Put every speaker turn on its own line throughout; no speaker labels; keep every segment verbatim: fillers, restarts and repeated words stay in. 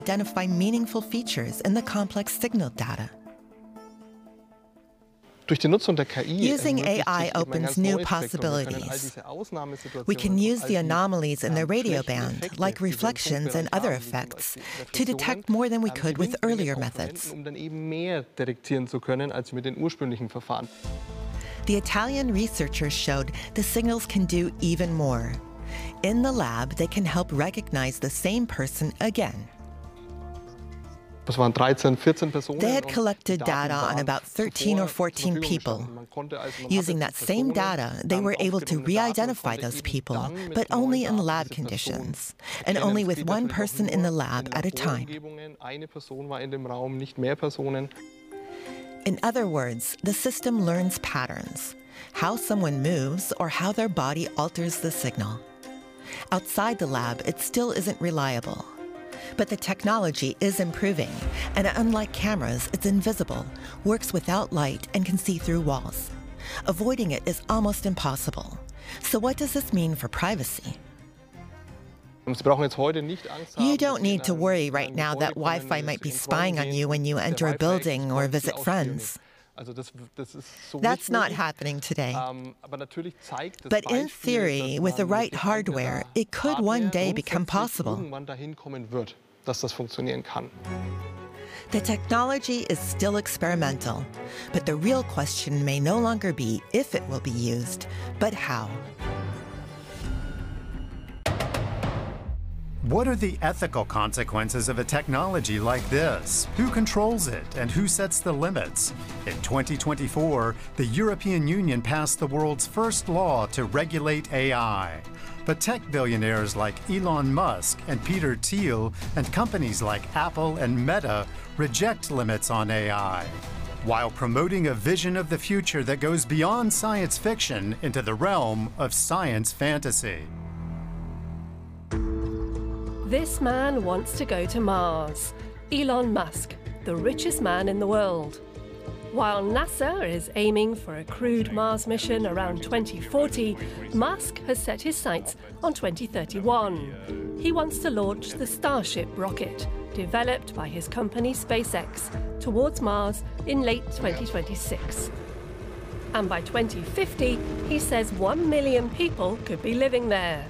identify meaningful features in the complex signal data. Using A I opens new possibilities. We can use the anomalies in the radio band, like reflections and other effects, to detect more than we could with earlier methods. The Italian researchers showed the signals can do even more. In the lab, they can help recognize the same person again. They had collected data on about thirteen or fourteen people. Using that same data, they were able to re-identify those people, but only in lab conditions, and only with one person in the lab at a time. In other words, the system learns patterns, how someone moves or how their body alters the signal. Outside the lab, it still isn't reliable. But the technology is improving, and unlike cameras, it's invisible, works without light, and can see through walls. Avoiding it is almost impossible. So what does this mean for privacy? You don't need to worry right now that Wi-Fi might be spying on you when you enter a building or visit friends. That's not happening today. But in theory, with the right hardware, it could one day become possible. The technology is still experimental, but the real question may no longer be if it will be used, but how.
What are the ethical consequences of a technology like this? Who controls it and who sets the limits? In twenty twenty-four, the European Union passed the world's first law to regulate A I. But tech billionaires like Elon Musk and Peter Thiel and companies like Apple and Meta reject limits on A I, while promoting a vision of the future that goes beyond science fiction into the realm of science fantasy.
This man wants to go to Mars. Elon Musk, the richest man in the world. While NASA is aiming for a crewed Mars mission around twenty forty, Musk has set his sights on twenty thirty-one. He wants to launch the Starship rocket, developed by his company SpaceX, towards Mars in late twenty twenty-six. And by twenty fifty, he says one million people could be living there.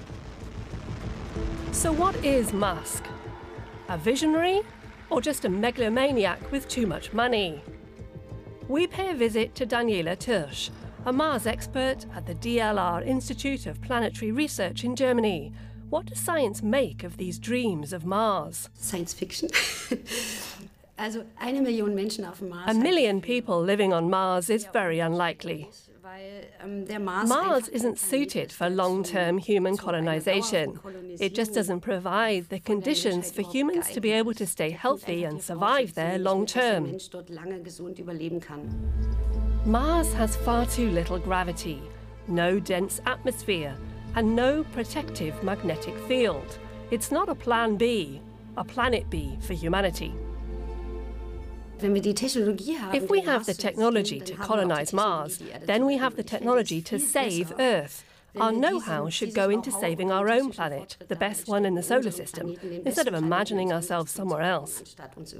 So what is Musk? A visionary or just a megalomaniac with too much money? We pay a visit to Daniela Türsch, a Mars expert at the D L R Institute of Planetary Research in Germany. What does science make of these dreams of Mars?
Science fiction. Also eine Million Menschen auf dem Mars.
A million people living on Mars is very unlikely. Mars isn't suited for long-term human colonization. It just doesn't provide the conditions for humans to be able to stay healthy and survive there long-term. Mars has far too little gravity, no dense atmosphere, and no protective magnetic field. It's not a plan B, a planet B for humanity. If we have the technology to colonize Mars, then we have the technology to save Earth. Our know-how should go into saving our own planet, the best one in the solar system, instead of imagining ourselves somewhere else.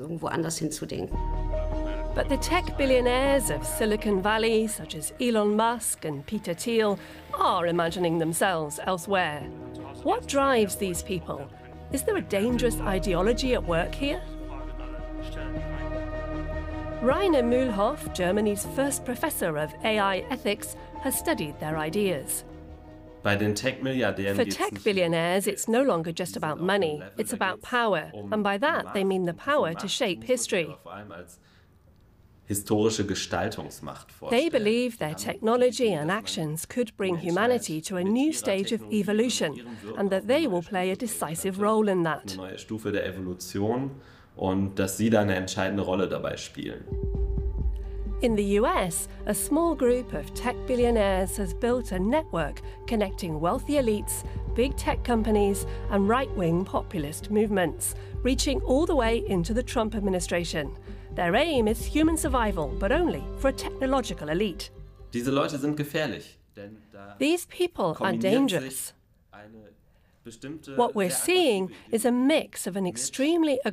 But the tech billionaires of Silicon Valley, such as Elon Musk and Peter Thiel, are imagining themselves elsewhere. What drives these people? Is there a dangerous ideology at work here? Rainer Mühlhoff, Germany's first professor of A I ethics, has studied their ideas. For tech billionaires, it's no longer just about money, it's about power, and by that they mean the power to shape history. They believe their technology and actions could bring humanity to a new stage of evolution, and that they will play a decisive role in that.
Und dass sie da eine entscheidende Rolle dabei spielen.
In the U S, a small group of tech billionaires has built a network connecting wealthy elites, big tech companies, and right-wing populist movements, reaching all the way into the Trump administration. Their aim is human survival, but only for a technological elite.
Diese Leute sind gefährlich, denn da
These people are dangerous. What we're seeing is a mix of an extremely